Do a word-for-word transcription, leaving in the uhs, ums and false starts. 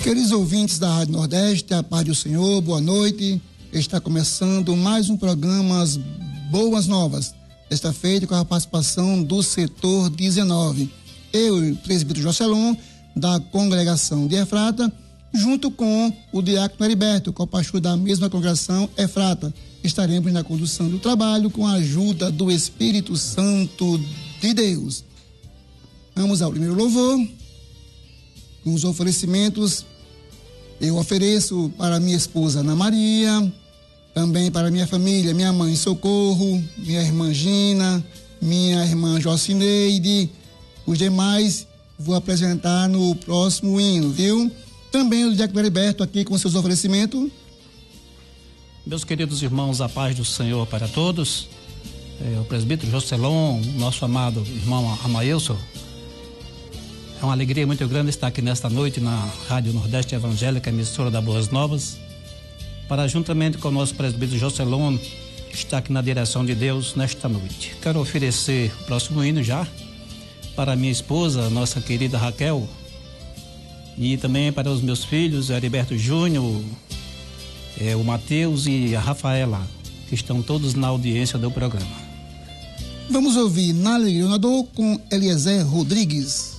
Queridos ouvintes da Rádio Nordeste, a paz do Senhor, boa noite. Está começando mais um programa Boas Novas, desta feita com a participação do setor dezenove. Eu e o presbítero Jocelon, da congregação de Efrata, junto com o diácono Heriberto, com o pastor da mesma congregação Efrata. Estaremos na condução do trabalho com a ajuda do Espírito Santo de Deus. Vamos ao primeiro louvor. Com os oferecimentos, eu ofereço para minha esposa Ana Maria, também para minha família, minha mãe Socorro, minha irmã Gina, minha irmã Jocineide. Os demais vou apresentar no próximo hino, viu? Também o diácono Heriberto aqui com seus oferecimentos. Meus queridos irmãos, a paz do Senhor para todos. É, o presbítero Jocelon, nosso amado irmão Amaelson. É uma alegria muito grande estar aqui nesta noite na Rádio Nordeste Evangélica, emissora da Boas Novas, para juntamente com o nosso presbítero Jocelon estar aqui na direção de Deus nesta noite. Quero oferecer o próximo hino já para minha esposa, nossa querida Raquel, e também para os meus filhos, Heriberto Júnior, é, o Mateus e a Rafaela, que estão todos na audiência do programa. Vamos ouvir Na Alegria do Nadador com Eliezer Rodrigues.